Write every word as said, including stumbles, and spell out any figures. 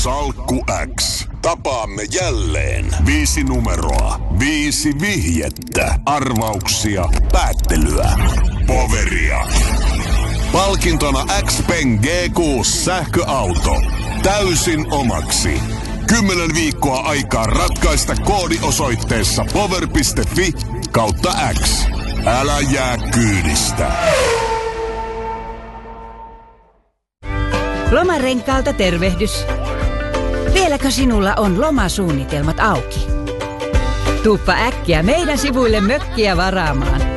Salkku X. Tapaamme jälleen. Viisi numeroa, viisi vihjettä, arvauksia, päättelyä, poveria. Palkintona X-Pen G kuusi sähköauto. Täysin omaksi. Kymmenen viikkoa aikaa ratkaista koodi osoitteessa power piste fi kautta X. Älä jää kyydistä. Lomarenkaalta tervehdys. Vieläkö sinulla on lomasuunnitelmat auki? Tuuppa äkkiä meidän sivuille mökkiä varaamaan.